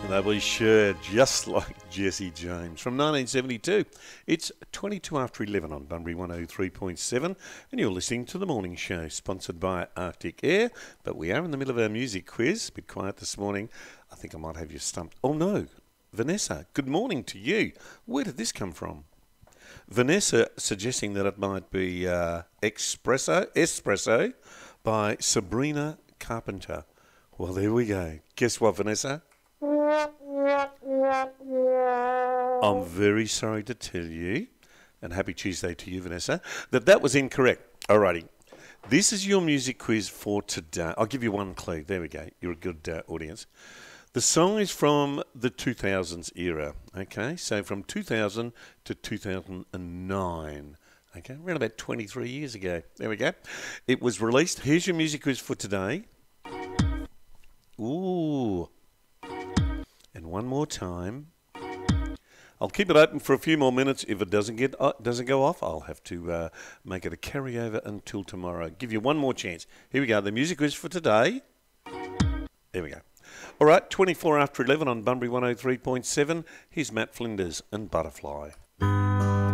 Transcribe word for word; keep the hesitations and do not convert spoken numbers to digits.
They were sure, just like Jesse James from nineteen seventy-two. It's twenty-two after eleven on Bunbury one oh three point seven, and you're listening to The Morning Show, sponsored by Arctic Air. But we are in the middle of our music quiz. A bit quiet this morning. I think I might have you stumped. Oh, no. Vanessa, good morning to you. Where did this come from? Vanessa suggesting that it might be uh, Espresso, Espresso by Sabrina Carpenter. Well, there we go. Guess what, Vanessa? I'm very sorry to tell you, and happy Tuesday to you, Vanessa, that that was incorrect. Alrighty. This is your music quiz for today. I'll give you one clue. There we go. You're a good uh, audience. The song is from the two thousands era, okay? So from two thousand to two thousand nine, okay? Around about twenty-three years ago. There we go. It was released. Here's your music quiz for today. Ooh. And one more time. I'll keep it open for a few more minutes. If it doesn't get uh, doesn't go off, I'll have to uh, make it a carryover until tomorrow. Give you one more chance. Here we go. The music quiz for today. There we go. All right, twenty-four after eleven on Bunbury one oh three point seven. Here's Matt Flinders and Butterfly.